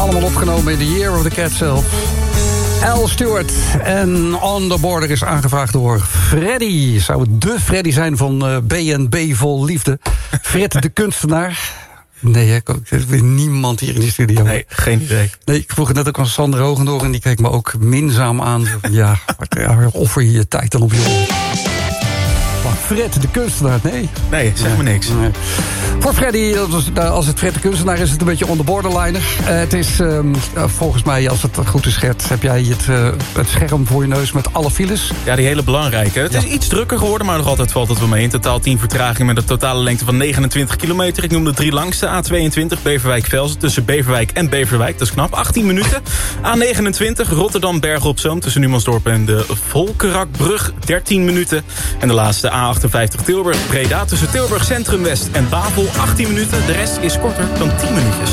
Allemaal opgenomen in The Year of the Cat zelf. Al Stewart en On The Border is aangevraagd door Freddy. Zou het de Freddy zijn van B&B Vol Liefde? Fred de kunstenaar. Nee, er is weer niemand hier in de studio. Nee, geen idee. Nee, ik vroeg het net ook aan Sander Hoogendoor en die keek me ook minzaam aan. Zo van, ja, offer je je tijd dan op je. Fred de kunstenaar, nee. Nee, zeg maar niks. Nee. Voor Freddy, als het Fred de kunstenaar is het een beetje on the borderliner. Het is, volgens mij, als het goed is, Gert, heb jij het scherm voor je neus met alle files? Ja, die hele belangrijke. Het is iets drukker geworden, maar nog altijd valt het wel mee. In totaal 10 vertraging met een totale lengte van 29 kilometer. Ik noem de 3 langste. A22 Beverwijk-Velzen tussen Beverwijk en Beverwijk. Dat is knap, 18 minuten. A29 Rotterdam-Bergen-op-Zoom tussen Numansdorp en de Volkerakbrug. 13 minuten. En de laatste A58 Tilburg-Breda tussen Tilburg Centrum West en Babel. 18 minuten. De rest is korter dan 10 minuutjes.